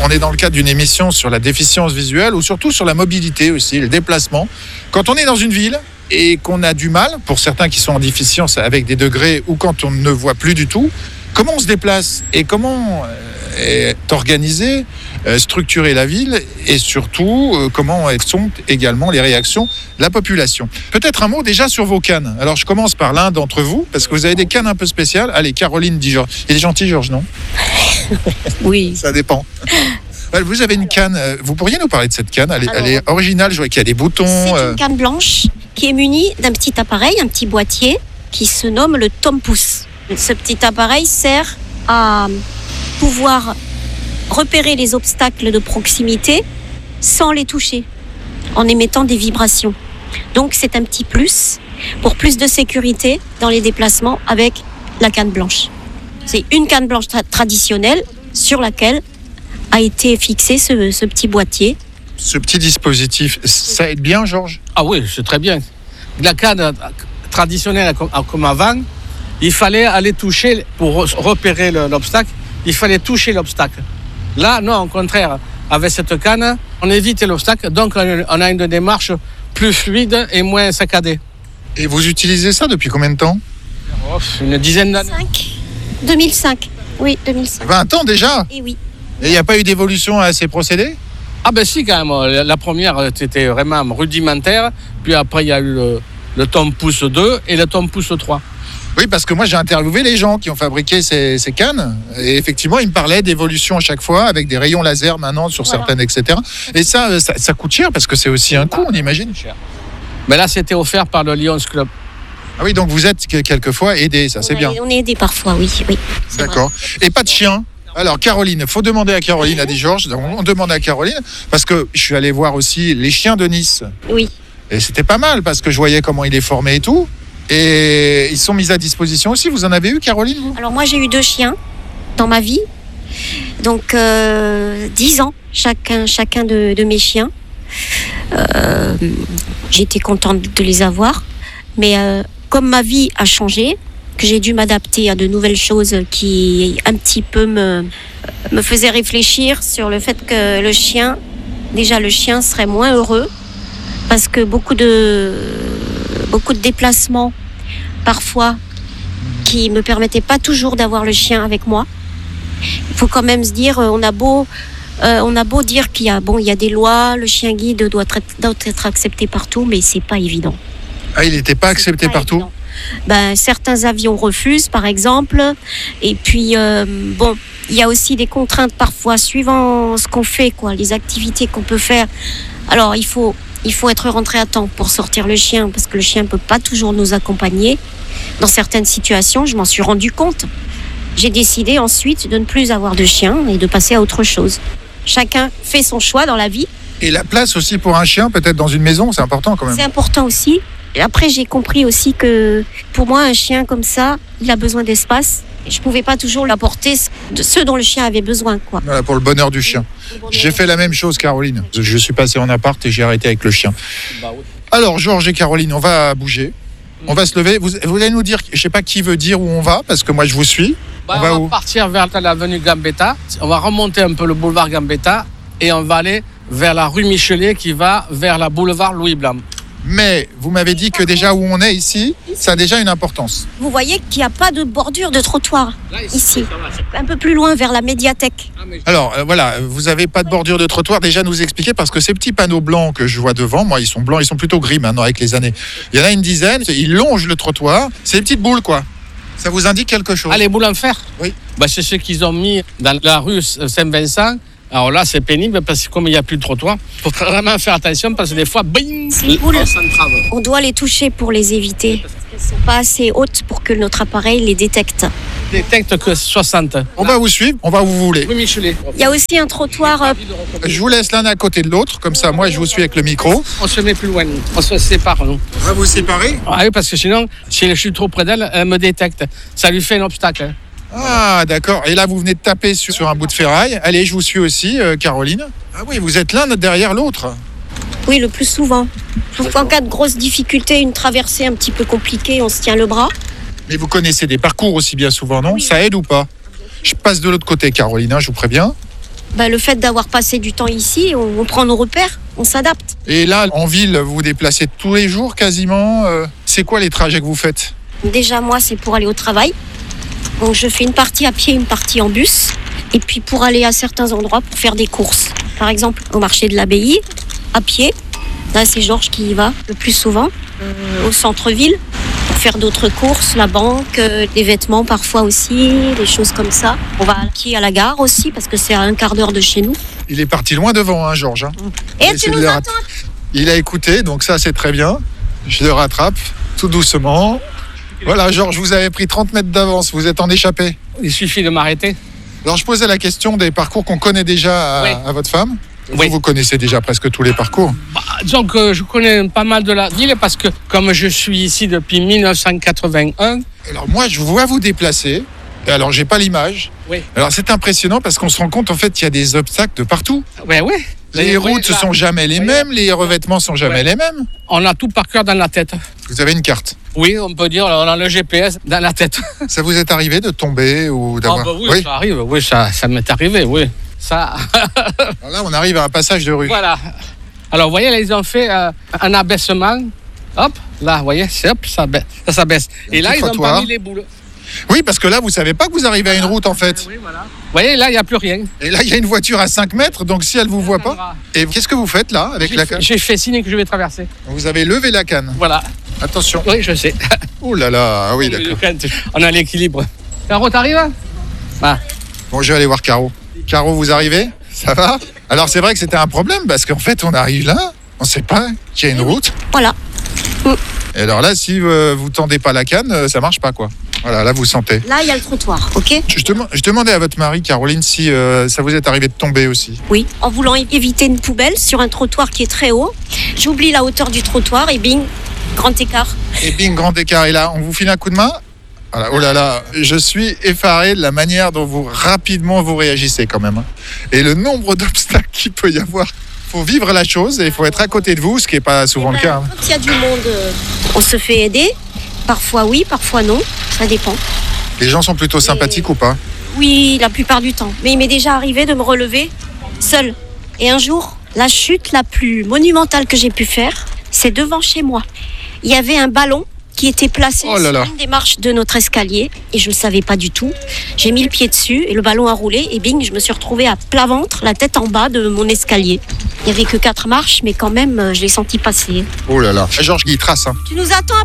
On est dans le cadre d'une émission sur la déficience visuelle ou surtout sur la mobilité aussi, le déplacement. Quand on est dans une ville et qu'on a du mal, pour certains qui sont en déficience avec des degrés ou quand on ne voit plus du tout, comment on se déplace et comment est organisée, structurer la ville et surtout comment sont également les réactions de la population. Peut-être un mot déjà sur vos cannes. Alors je commence par l'un d'entre vous parce que vous avez des cannes un peu spéciales. Allez, Caroline dit Georges. Il est gentil Georges, non? Oui. Ça dépend. Vous avez une canne, vous pourriez nous parler de cette canne? Elle est originale, je vois qu'il y a des boutons. C'est une canne blanche qui est munie d'un petit appareil, un petit boîtier qui se nomme le tome-pouce. Ce petit appareil sert à pouvoir repérer les obstacles de proximité sans les toucher, en émettant des vibrations. Donc c'est un petit plus pour plus de sécurité dans les déplacements avec la canne blanche. C'est une canne blanche traditionnelle sur laquelle a été fixé ce petit boîtier. Ce petit dispositif, ça aide bien, Georges? Ah oui, c'est très bien. La canne traditionnelle comme avant, il fallait aller toucher, pour repérer l'obstacle, il fallait toucher l'obstacle. Là, non, au contraire, avec cette canne, on évite l'obstacle, donc on a une démarche plus fluide et moins saccadée. Et vous utilisez ça depuis combien de temps? Une dizaine d'années. 2005. Oui, 2005. 20 ans déjà? Et oui. Et il n'y a pas eu d'évolution à ces procédés? Ah ben si, quand même. La première, c'était vraiment rudimentaire. Puis après, il y a eu le tome-pouce 2 et le tome-pouce 3. Oui, parce que moi, j'ai interviewé les gens qui ont fabriqué ces cannes. Et effectivement, ils me parlaient d'évolution à chaque fois, avec des rayons laser maintenant sur certaines, etc. Et ça coûte cher, parce que c'est aussi un coût, on imagine. Mais là, c'était offert par le Lions Club. Ah oui, donc vous êtes quelquefois aidé, ça c'est bien. On est aidé parfois, oui. D'accord. Et pas de chien? Alors Caroline, il faut demander à Caroline, a dit Georges. On demande à Caroline, parce que je suis allé voir aussi les chiens de Nice. Oui. Et c'était pas mal, parce que je voyais comment il est formé et tout. Et ils sont mis à disposition aussi. Vous en avez eu, Caroline, vous? Alors moi, j'ai eu 2 chiens dans ma vie. Donc 10 ans chacun de mes chiens. J'étais contente de les avoir. Mais comme ma vie a changé, que j'ai dû m'adapter à de nouvelles choses qui un petit peu me faisaient réfléchir sur le fait que le chien serait moins heureux parce que beaucoup de déplacements parfois qui me permettaient pas toujours d'avoir le chien avec moi. Il faut quand même se dire, on a beau dire qu'il y a des lois, le chien guide doit être accepté partout, mais c'est pas évident. Ah, il n'était pas accepté partout? Certains avions refusent, par exemple. Et puis, il y a aussi des contraintes parfois, suivant ce qu'on fait, les activités qu'on peut faire. Alors, il faut être rentré à temps pour sortir le chien, parce que le chien ne peut pas toujours nous accompagner. Dans certaines situations, je m'en suis rendu compte. J'ai décidé ensuite de ne plus avoir de chien et de passer à autre chose. Chacun fait son choix dans la vie. Et la place aussi pour un chien, peut-être dans une maison, c'est important quand même. C'est important aussi. Après, j'ai compris aussi que pour moi, un chien comme ça, il a besoin d'espace. Je ne pouvais pas toujours l'apporter de ce dont le chien avait besoin. Voilà, pour le bonheur du chien. J'ai fait la même chose, Caroline. Je suis passé en appart et j'ai arrêté avec le chien. Alors, Georges et Caroline, on va bouger. On va se lever. Vous allez nous dire, je ne sais pas qui veut dire où on va, parce que moi, je vous suis. On va partir vers l'avenue Gambetta. On va remonter un peu le boulevard Gambetta et on va aller vers la rue Michelet qui va vers la boulevard Louis Blanc. Mais vous m'avez dit que déjà où on est ici, ça a déjà une importance. Vous voyez qu'il n'y a pas de bordure de trottoir ici. Un peu plus loin vers la médiathèque. Alors voilà, vous n'avez pas de bordure de trottoir. Déjà nous expliquer, parce que ces petits panneaux blancs que je vois devant, moi ils sont blancs, ils sont plutôt gris maintenant avec les années. Il y en a une dizaine, ils longent le trottoir. C'est des petites boules quoi. Ça vous indique quelque chose? Ah, les boules en fer? Oui. C'est ce qu'ils ont mis dans la rue Saint-Vincent. Alors là, c'est pénible parce que comme il n'y a plus de trottoir, il faut vraiment faire attention parce que des fois, bing, on doit les toucher pour les éviter. Elles ne sont pas assez hautes pour que notre appareil les détecte. Détecte que 60. On va vous suivre, on va où vous voulez. Oui, Michelet. Il y a aussi un trottoir. Je vous laisse l'un à côté de l'autre, comme ça, moi, je vous suis avec le micro. On se met plus loin, on se sépare, nous. On va vous séparer? Ah oui, parce que sinon, si je suis trop près d'elle, elle me détecte. Ça lui fait un obstacle. Ah, d'accord. Et là, vous venez de taper sur un bout de ferraille. Allez, je vous suis aussi, Caroline. Ah oui, vous êtes l'un derrière l'autre. Oui, le plus souvent. En cas de grosse difficulté, une traversée un petit peu compliquée, on se tient le bras. Mais vous connaissez des parcours aussi bien souvent, non? Oui. Ça aide ou pas? Je passe de l'autre côté, Caroline, je vous préviens. Le fait d'avoir passé du temps ici, on prend nos repères, on s'adapte. Et là, en ville, vous vous déplacez tous les jours quasiment. C'est quoi les trajets que vous faites? Déjà, moi, c'est pour aller au travail. Donc, je fais une partie à pied, une partie en bus. Et puis, pour aller à certains endroits, pour faire des courses. Par exemple, au marché de l'Abbaye, à pied. Là, c'est Georges qui y va le plus souvent. Au centre-ville, pour faire d'autres courses, la banque, des vêtements parfois aussi, des choses comme ça. On va à pied à la gare aussi, parce que c'est à un quart d'heure de chez nous. Il est parti loin devant, hein, Georges. Hein. Et tu nous attends? Il a écouté, donc ça, c'est très bien. Je le rattrape, tout doucement. Voilà, Georges, vous avez pris 30 mètres d'avance, vous êtes en échappé. Il suffit de m'arrêter. Alors, je posais la question des parcours qu'on connaît déjà à votre femme. Oui. Vous connaissez déjà presque tous les parcours. Disons que je connais pas mal de la ville parce que comme je suis ici depuis 1981. Alors moi, je vois vous déplacer. Et alors, j'ai pas l'image. Oui. Alors, c'est impressionnant parce qu'on se rend compte, en fait, qu'il y a des obstacles de partout. Oui. Les routes ne sont jamais les mêmes, les revêtements sont jamais les mêmes. On a tout par cœur dans la tête. Vous avez une carte. Oui, on peut dire, on a le GPS dans la tête. Ça vous est arrivé de tomber ou d'avoir... Oui, ça arrive. Oui, ça m'est arrivé, oui. Ça. Alors là, on arrive à un passage de rue. Voilà. Alors, vous voyez, là, ils ont fait un abaissement. Hop, là, vous voyez, ça s'abaisse. Et là, ils ont pas mis les boules. Oui, parce que là, vous savez pas que vous arrivez à une route, en fait. Oui, voilà. Vous voyez, là, il n'y a plus rien. Et là, il y a une voiture à 5 mètres, donc si elle vous voit pas... Et qu'est-ce que vous faites, là, avec la canne? J'ai fait signe que je vais traverser. Vous avez levé la canne. Voilà. Attention. Oui, je sais. Oh là là, ah oui, d'accord. On a l'équilibre. Caro, t'arrives? Ah. Bon, je vais aller voir Caro. Caro, vous arrivez? Ça va? Alors, c'est vrai que c'était un problème, parce qu'en fait, on arrive là, on ne sait pas qu'il y a une route. Voilà. Et alors là, si vous tendez pas la canne, ça marche pas, quoi. Voilà, là, vous sentez. Là, il y a le trottoir, ok? Je demandais à votre mari, Caroline, si ça vous est arrivé de tomber aussi. Oui, en voulant éviter une poubelle sur un trottoir qui est très haut, j'oublie la hauteur du trottoir et bing, grand écart. Et bing, grand écart. Et là, on vous file un coup de main? Voilà, oh là là, je suis effaré de la manière dont vous rapidement vous réagissez quand même. Et le nombre d'obstacles qu'il peut y avoir. Il faut vivre la chose et il faut être à côté de vous, ce qui n'est pas souvent le cas. Quand il y a du monde, on se fait aider. Parfois oui, parfois non, ça dépend. Les gens sont plutôt sympathiques ou pas? Oui, la plupart du temps. Mais il m'est déjà arrivé de me relever seule. Et un jour, la chute la plus monumentale que j'ai pu faire, c'est devant chez moi. Il y avait un ballon qui était placé sur une des marches de notre escalier et je ne le savais pas du tout. J'ai mis le pied dessus et le ballon a roulé et bing, je me suis retrouvée à plat ventre, la tête en bas de mon escalier. Il n'y avait que 4 marches, mais quand même, je l'ai senti passer. Oh là là, Georges Guy, trace. Hein. Tu nous attends